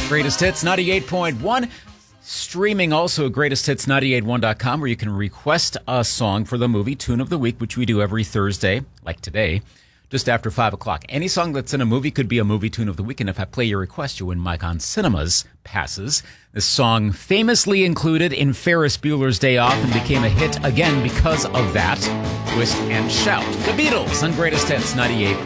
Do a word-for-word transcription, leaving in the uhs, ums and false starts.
Greatest Hits ninety-eight point one. Streaming also at greatest hits nine eight one dot com, where you can request a song for the movie Tune of the Week, which we do every Thursday, like today, just after five o'clock. Any song that's in a movie could be a movie tune of the week, and if I play your request, you win Mike on Cinema's passes. This song famously included in Ferris Bueller's Day Off and became a hit again because of that. Twist and Shout. The Beatles on Greatest Hits ninety-eight point one.